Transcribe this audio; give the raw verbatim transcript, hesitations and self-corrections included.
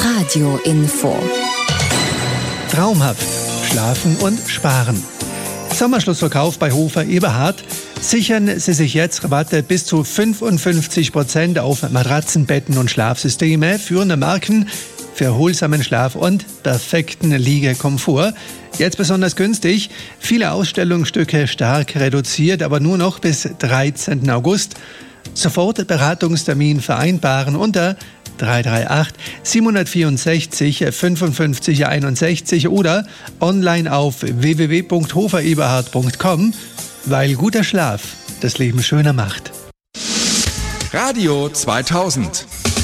Radio Info. Traumhaft. Schlafen und sparen. Sommerschlussverkauf bei Hofer Eberhard. Sichern Sie sich jetzt Rabatte bis zu fünfundfünfzig Prozent auf Matratzen, Betten und Schlafsysteme. Führende Marken für erholsamen Schlaf und perfekten Liegekomfort. Jetzt besonders günstig. Viele Ausstellungsstücke stark reduziert, aber nur noch bis dreizehnten August. Sofort Beratungstermin vereinbaren unter drei drei acht sieben vier sechs fünf fünf eins sechs oder online auf w w w punkt hofer eberhard punkt com, weil guter Schlaf das Leben schöner macht. Radio zweitausend